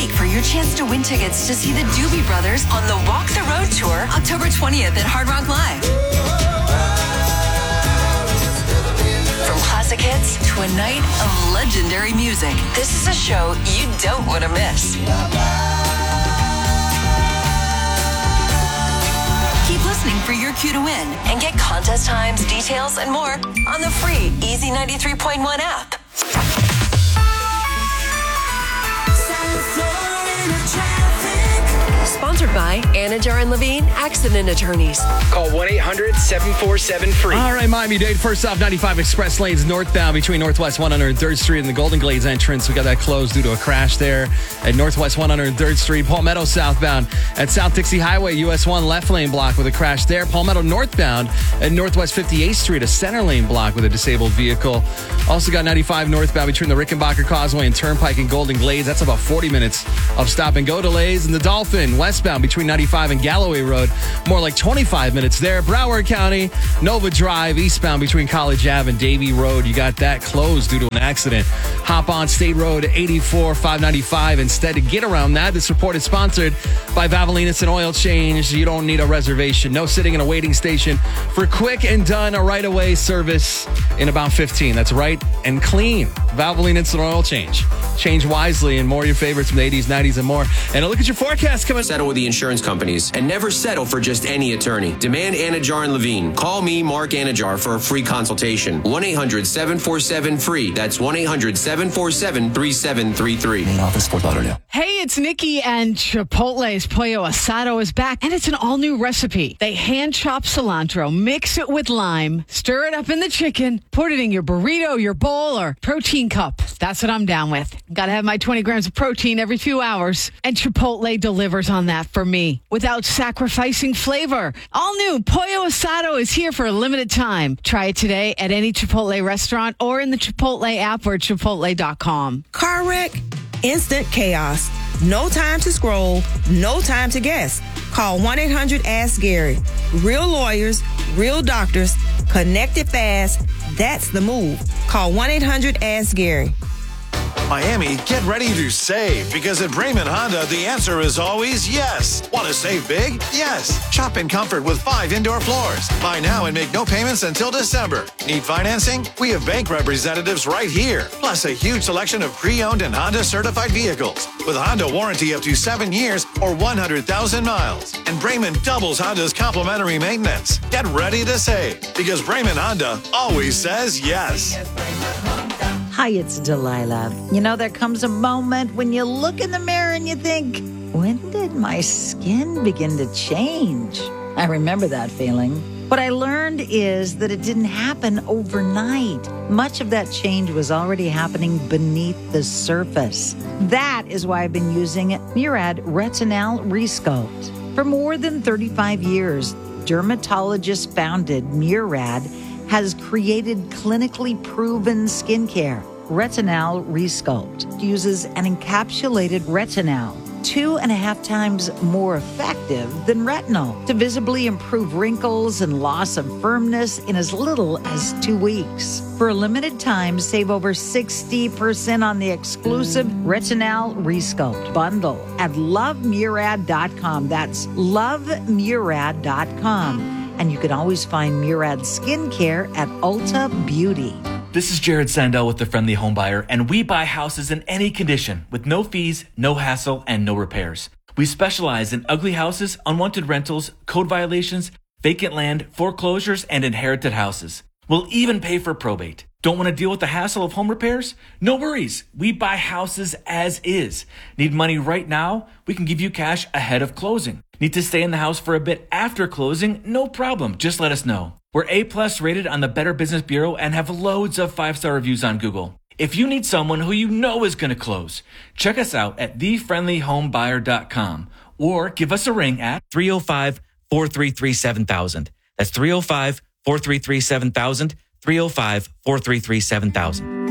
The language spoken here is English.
week for your chance to win tickets to see the Doobie Brothers on the Walk the Road Tour, October 20th at Hard Rock Live. From classic hits to a night of legendary music, this is a show you don't want to miss. Keep listening for your cue to win and get contest times, details, and more on the free Easy 93.1 app. Sponsored by Anajar and Levine Accident Attorneys. Call 1-800-747-FREE. All right, Miami-Dade. First off, 95 express lanes northbound between Northwest 103rd Street and the Golden Glades entrance. We got that closed due to a crash there at Northwest 103rd Street. Palmetto southbound at South Dixie Highway, US 1 left lane block with a crash there. Palmetto northbound at Northwest 58th Street, a center lane block with a disabled vehicle. Also got 95 northbound between the Rickenbacker Causeway and Turnpike and Golden Glades. That's about 40 minutes of stop and go delays. And the Dolphin westbound between 95 and Galloway Road, more like 25 minutes there. Broward County, Nova Drive, eastbound between College Ave and Davie Road. You got that closed due to an accident. Hop on State Road 84, 595 instead to get around that. This report is sponsored by Valvoline and Oil Change. You don't need a reservation. No sitting in a waiting station for quick and done right-away service in about 15. That's right and clean. Valvoline Instant Oil Change. Change wisely and more of your favorites from the 80s, 90s, and more. And look at your forecast coming. Settle with the insurance companies and never settle for just any attorney. Demand Anajar and Levine. Call me, Mark Anajar, for a free consultation. 1-800-747-FREE. That's 1-800-747-3733. Main office, Fort Lauderdale. Hey, it's Nikki, and Chipotle's Pollo Asado is back, and it's an all-new recipe. They hand-chop cilantro, mix it with lime, stir it up in the chicken, put it in your burrito, your bowl, or protein cup. That's what I'm down with. Got to have my 20 grams of protein every few hours, and Chipotle delivers on that for me without sacrificing flavor. All new Pollo Asado is here for a limited time. Try it today at any Chipotle restaurant or in the Chipotle app or chipotle.com. Car wreck, instant chaos. No time to scroll, no time to guess. Call 1-800-ASK-GARY. Real lawyers, real doctors, connected fast. That's the move. Call 1-800-ASK-GARY. Miami, get ready to save, because at Brayman Honda, the answer is always yes. Want to save big? Yes. Shop in comfort with 5 indoor floors. Buy now and make no payments until December. Need financing? We have bank representatives right here. Plus a huge selection of pre-owned and Honda certified vehicles with Honda warranty up to 7 years or 100,000 miles. And Brayman doubles Honda's complimentary maintenance. Get ready to save, because Brayman Honda always says yes. Hi, it's Delilah. You know, there comes a moment when you look in the mirror and you think, when did my skin begin to change? I remember that feeling. What I learned is that it didn't happen overnight. Much of that change was already happening beneath the surface. That is why I've been using Murad Retinol Resculpt. For more than 35 years, dermatologist-founded Murad has created clinically proven skincare. Retinol Resculpt uses an encapsulated retinol, 2.5 times more effective than retinol, to visibly improve wrinkles and loss of firmness in as little as 2 weeks. For a limited time, save over 60% on the exclusive Retinol Resculpt bundle at lovemurad.com. That's lovemurad.com. And you can always find Murad Skincare at Ulta Beauty. This is Jared Sandell with The Friendly Home Buyer, and we buy houses in any condition with no fees, no hassle, and no repairs. We specialize in ugly houses, unwanted rentals, code violations, vacant land, foreclosures, and inherited houses. We'll even pay for probate. Don't want to deal with the hassle of home repairs? No worries. We buy houses as is. Need money right now? We can give you cash ahead of closing. Need to stay in the house for a bit after closing? No problem. Just let us know. We're A+ rated on the Better Business Bureau and have loads of 5-star reviews on Google. If you need someone who you know is going to close, check us out at thefriendlyhomebuyer.com or give us a ring at 305-433-7000. That's 305-433-7000, 305-433-7000.